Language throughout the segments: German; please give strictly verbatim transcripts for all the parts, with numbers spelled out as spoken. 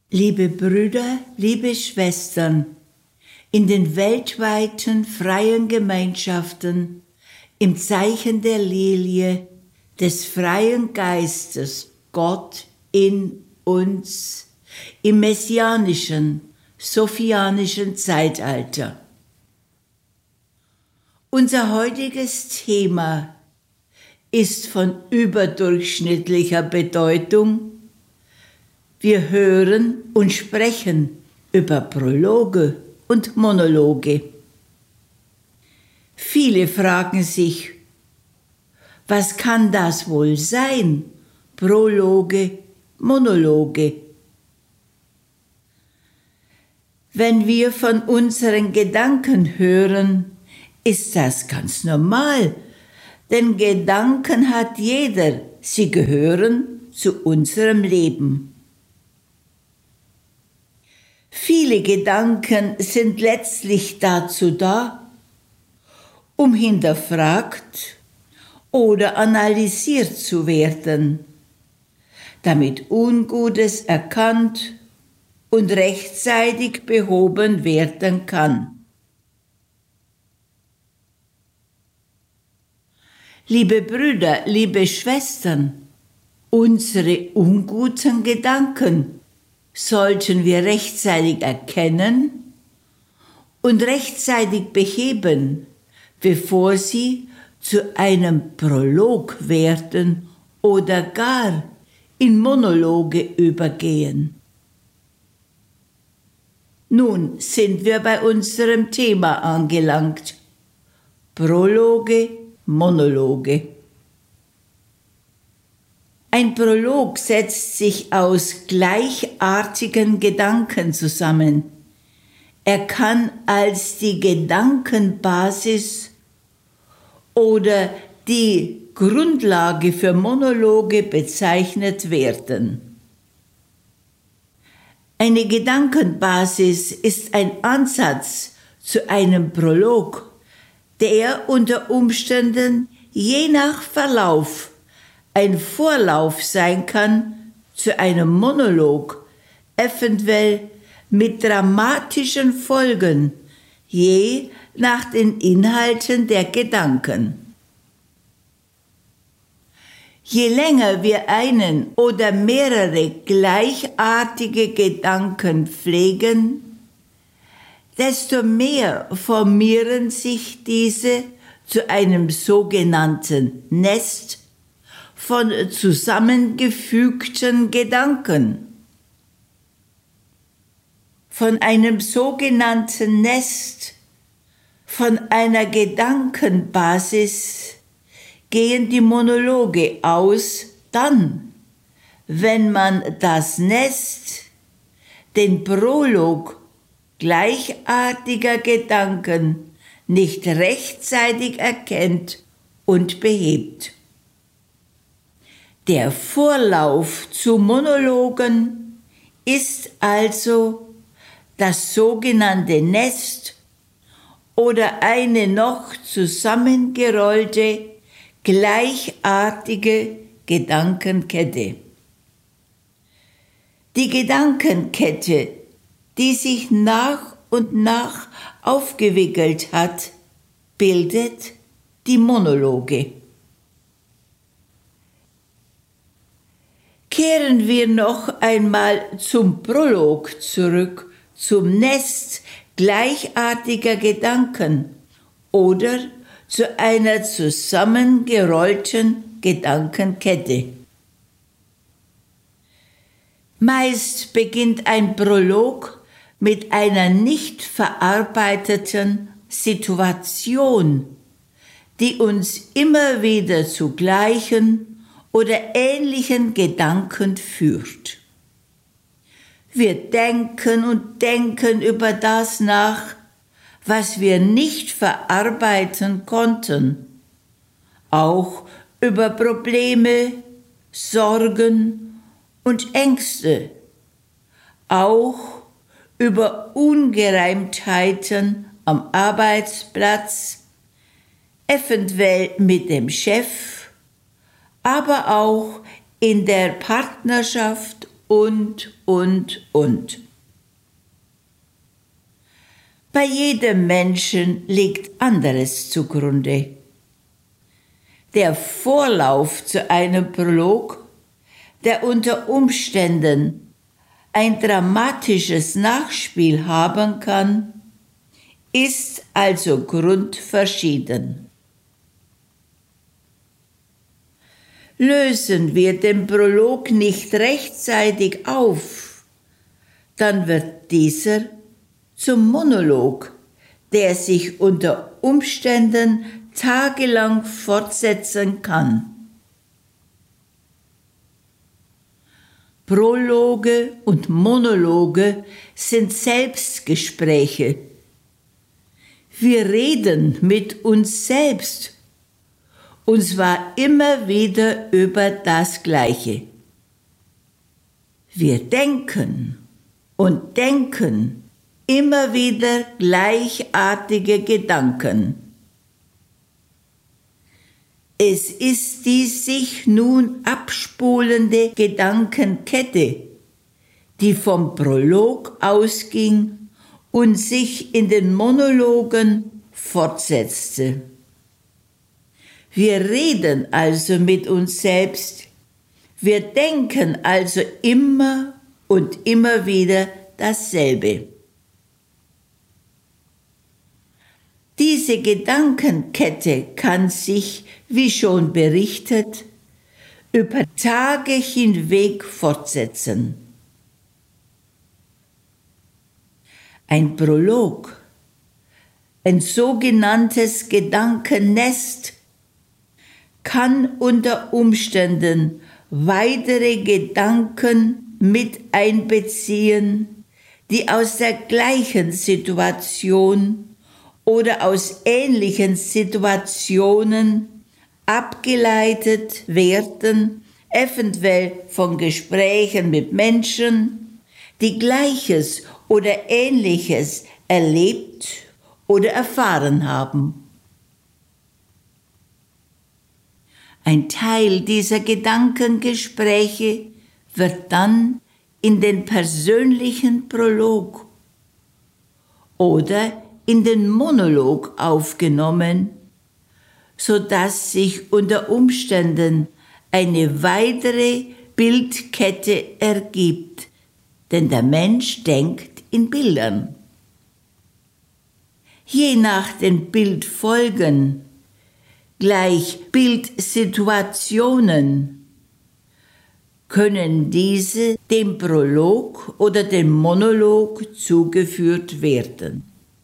Liebe Brüder, liebe Schwestern, in den weltweiten freien Gemeinschaften, im Zeichen der Lilie, des freien Geistes, Gott in uns, im messianischen, sophianischen Zeitalter. Unser heutiges Thema ist von überdurchschnittlicher Bedeutung. Wir hören und sprechen über Prologe und Monologe. Viele fragen sich, was kann das wohl sein? Prologe, Monologe. Wenn wir von unseren Gedanken hören, ist das ganz normal, denn Gedanken hat jeder, sie gehören zu unserem Leben. Viele Gedanken sind letztlich dazu da, um hinterfragt oder analysiert zu werden, damit Ungutes erkannt und rechtzeitig behoben werden kann. Liebe Brüder, liebe Schwestern, unsere unguten Gedanken sollten wir rechtzeitig erkennen und rechtzeitig beheben, bevor sie zu einem Prolog werden oder gar in Monologe übergehen. Nun sind wir bei unserem Thema angelangt. Prologe, Monologe. Ein Prolog setzt sich aus gleichartigen Gedanken zusammen. Er kann als die Gedankenbasis oder die Grundlage für Monologe bezeichnet werden. Eine Gedankenbasis ist ein Ansatz zu einem Prolog, der unter Umständen je nach Verlauf ein Vorlauf sein kann zu einem Monolog, eventuell mit dramatischen Folgen, je nach den Inhalten der Gedanken. Je länger wir einen oder mehrere gleichartige Gedanken pflegen, desto mehr formieren sich diese zu einem sogenannten Nest von zusammengefügten Gedanken. Von einem sogenannten Nest, von einer Gedankenbasis gehen die Monologe aus, dann, wenn man das Nest, den Prolog gleichartiger Gedanken nicht rechtzeitig erkennt und behebt. Der Vorlauf zu Monologen ist also das sogenannte Nest oder eine noch zusammengerollte, gleichartige Gedankenkette. Die Gedankenkette, die sich nach und nach aufgewickelt hat, bildet die Monologe. Kehren wir noch einmal zum Prolog zurück, zum Nest gleichartiger Gedanken oder zu einer zusammengerollten Gedankenkette. Meist beginnt ein Prolog mit einer nicht verarbeiteten Situation, die uns immer wieder zu gleichen oder ähnlichen Gedanken führt. Wir denken und denken über das nach, was wir nicht verarbeiten konnten, auch über Probleme, Sorgen und Ängste, auch über Ungereimtheiten am Arbeitsplatz, eventuell mit dem Chef, aber auch in der Partnerschaft und, und, und. Bei jedem Menschen liegt anderes zugrunde. Der Vorlauf zu einem Prolog, der unter Umständen ein dramatisches Nachspiel haben kann, ist also grundverschieden. Lösen wir den Prolog nicht rechtzeitig auf, dann wird dieser zum Monolog, der sich unter Umständen tagelang fortsetzen kann. Prologe und Monologe sind Selbstgespräche. Wir reden mit uns selbst, und zwar immer wieder über das Gleiche. Wir denken und denken immer wieder gleichartige Gedanken. Es ist die sich nun abspulende Gedankenkette, die vom Prolog ausging und sich in den Monologen fortsetzte. Wir reden also mit uns selbst, wir denken also immer und immer wieder dasselbe. Diese Gedankenkette kann sich, wie schon berichtet, über Tage hinweg fortsetzen. Ein Prolog, ein sogenanntes Gedankennest, kann unter Umständen weitere Gedanken mit einbeziehen, die aus der gleichen Situation oder aus ähnlichen Situationen abgeleitet werden, eventuell von Gesprächen mit Menschen, die Gleiches oder Ähnliches erlebt oder erfahren haben. Ein Teil dieser Gedankengespräche wird dann in den persönlichen Prolog oder in den Monolog aufgenommen, sodass sich unter Umständen eine weitere Bildkette ergibt, denn der Mensch denkt in Bildern. Je nach den Bildfolgen, gleich Bildsituationen, können diese dem Prolog oder dem Monolog zugeführt werden.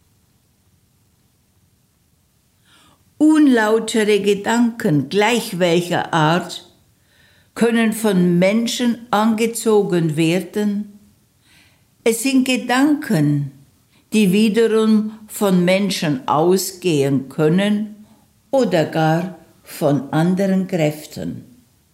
Unlautere Gedanken gleich welcher Art können von Menschen angezogen werden. Es sind Gedanken, die wiederum von Menschen ausgehen können oder gar von anderen Kräften.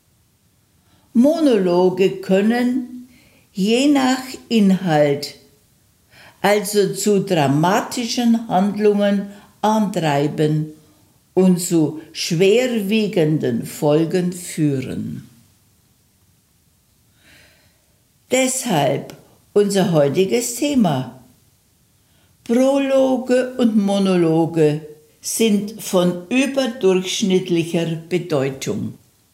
Monologe können, je nach Inhalt, also zu dramatischen Handlungen antreiben und zu schwerwiegenden Folgen führen. Deshalb unser heutiges Thema. Prologe und Monologe sind von überdurchschnittlicher Bedeutung.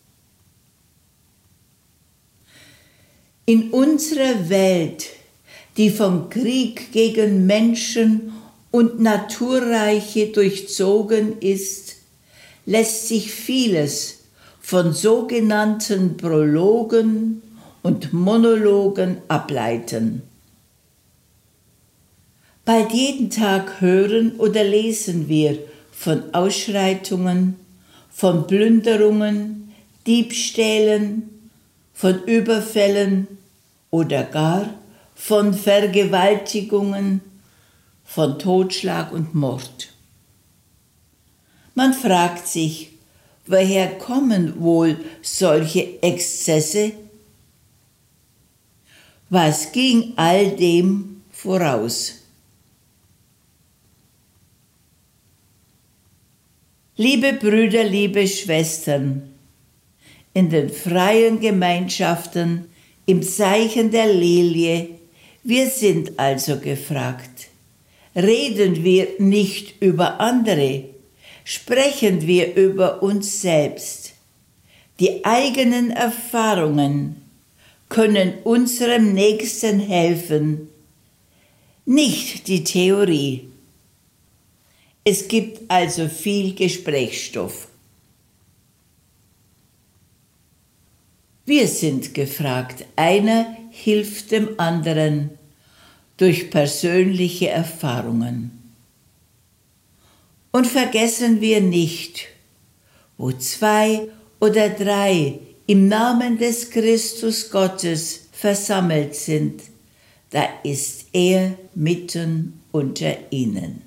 In unserer Welt, die vom Krieg gegen Menschen und Naturreiche durchzogen ist, lässt sich vieles von sogenannten Prologen und Monologen ableiten. Bald jeden Tag hören oder lesen wir von Ausschreitungen, von Plünderungen, Diebstählen, von Überfällen oder gar von Vergewaltigungen, von Totschlag und Mord. Man fragt sich, woher kommen wohl solche Exzesse? Was ging all dem voraus? Liebe Brüder, liebe Schwestern, in den freien Gemeinschaften im Zeichen der Lilie, wir sind also gefragt. Reden wir nicht über andere, sprechen wir über uns selbst. Die eigenen Erfahrungen können unserem Nächsten helfen, nicht die Theorie. Es gibt also viel Gesprächsstoff. Wir sind gefragt, einer hilft dem anderen durch persönliche Erfahrungen. Und vergessen wir nicht, wo zwei oder drei im Namen des Christus Gottes versammelt sind, da ist er mitten unter ihnen.